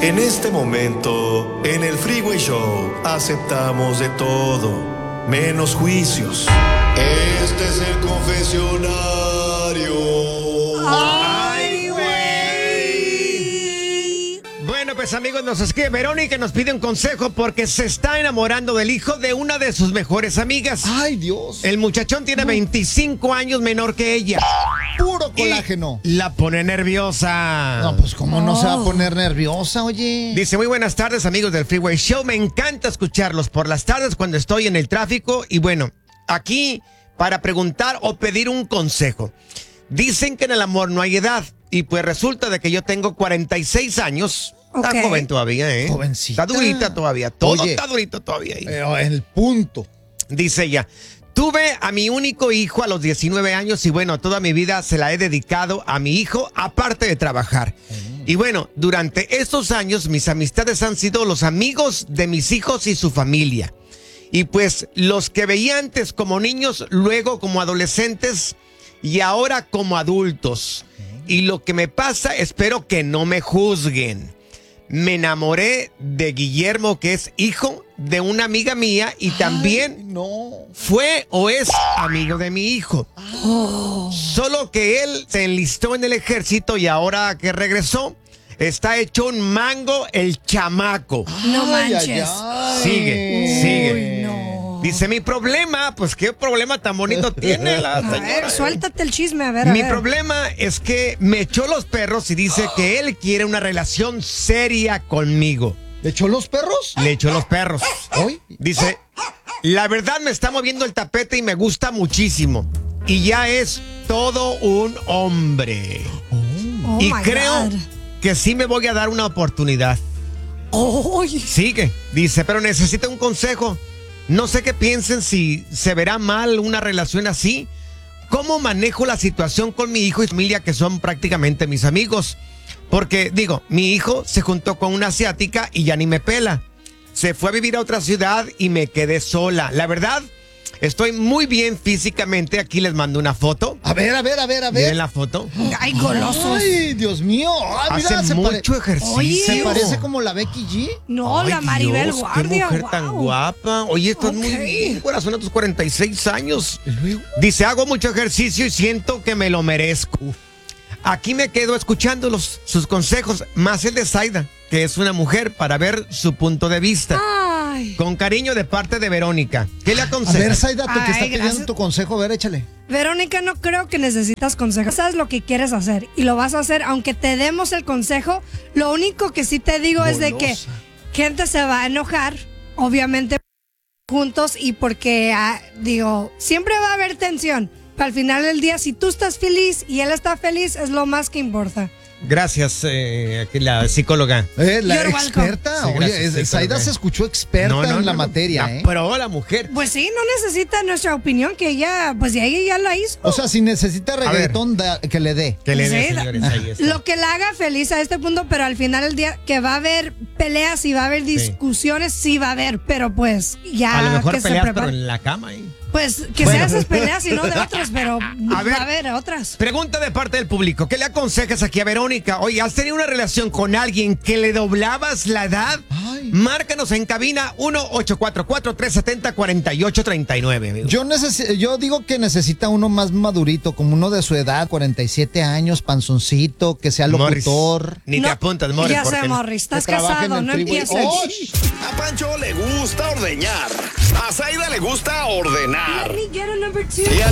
En este momento, en el Freeway Show, aceptamos de todo, menos juicios. Este es el confesionario. ¡Ay, güey! Bueno, pues amigos, nos escribe Verónica y nos pide un consejo porque se está enamorando del hijo de una de sus mejores amigas. ¡Ay, Dios! El muchachón tiene 25 años menor que ella. Puro colágeno. Y la pone nerviosa. No, pues cómo no se va a poner nerviosa, oye. Dice, muy buenas tardes amigos del Freeway Show, me encanta escucharlos por las tardes cuando estoy en el tráfico y bueno, aquí para preguntar o pedir un consejo. Dicen que en el amor no hay edad y pues resulta de que yo tengo 46 años. Está joven todavía, ¿eh? Jovencita. Está durita todavía, todo Oye, está durito todavía ahí. Pero el punto. Dice ella, tuve a mi único hijo a los 19 años y bueno, toda mi vida se la he dedicado a mi hijo, aparte de trabajar. Y bueno, durante estos años mis amistades han sido los amigos de mis hijos y su familia. Y pues los que veía antes como niños, luego como adolescentes y ahora como adultos. Y lo que me pasa, espero que no me juzguen. Me enamoré de Guillermo, que es hijo de una amiga mía y también fue o es amigo de mi hijo. Solo que él se enlistó en el ejército y ahora que regresó, está hecho un mango el chamaco. No manches. Sigue. No. Dice, mi problema, pues qué problema tan bonito tiene la señora. A ver, suéltate el chisme, a ver. Mi problema es que me echó los perros y dice que él quiere una relación seria conmigo. ¿Le echó los perros? Le echó los perros. ¿Hoy? Dice, la verdad me está moviendo el tapete y me gusta muchísimo. Y ya es todo un hombre. Oh y my creo God. que sí me voy a dar una oportunidad. Sigue. Dice, pero necesita un consejo. No sé qué piensen si se verá mal una relación así. ¿Cómo manejo la situación con mi hijo y familia que son prácticamente mis amigos? Porque, digo, mi hijo se juntó con una asiática y ya ni me pela. Se fue a vivir a otra ciudad y me quedé sola. La verdad, estoy muy bien físicamente. Aquí les mando una foto. A ver. Miren la foto. Ay, golosos. Ay, Dios mío. Ay, mira, Hace mucho ejercicio. Oye, ¿Se parece como la Becky G? No, Ay, la Maribel Dios, Guardia. qué mujer wow. tan guapa. Oye, estás muy Ok. bien, corazón, a tus 46 años. Dice, hago mucho ejercicio y siento que me lo merezco. Aquí me quedo escuchando sus consejos, más el de Zaida, que es una mujer, para ver su punto de vista. Ay. Con cariño de parte de Verónica. ¿Qué le A aconsejas? ver, Zaida, tú que Ay, estás pidiendo gracias. tu consejo, a ver, échale. Verónica, no creo que necesitas consejos. Sabes lo que quieres hacer y lo vas a hacer aunque te demos el consejo. Lo único que sí te digo es de que gente se va a enojar, obviamente juntos y porque, digo, siempre va a haber tensión. Pero al final del día, si tú estás feliz y él está feliz, es lo más que importa. Gracias, aquí la psicóloga. La You're experta. welcome. Sí, gracias, Oye, Zaida se escuchó experta en la materia, ¿eh? Pero la mujer. Pues sí, no necesita nuestra opinión, que ella, pues ya ella ya la hizo. O sea, si necesita reggaetón, que le dé. Que le dé, Sí, señores, ahí está. Lo que la haga feliz a este punto, pero al final del día que va a haber peleas y va a haber discusiones, sí va a haber, pero pues ya A lo mejor que se peleas, pero prepare. en la cama ahí. Pues que sean esas peleas y no de otras, pero A ver. va a haber otras. Pregunta de parte del público. ¿Qué le aconsejas aquí a Verónica? Oye, ¿has tenido una relación con alguien que le doblabas la edad? Ay. Márcanos en cabina 1-844-370-4839. amigo. Yo digo que necesita uno más madurito, como uno de su edad, 47 años, panzoncito, que sea Morris, locutor. ni te No, apuntas, Morris. Ya sé, porque- Morris, estás que trabaje casado, en no el freeway. empieces. ¡Oh! A Pancho le gusta ordeñar. A Zaida le gusta ordenar. Let me get a number two. Y al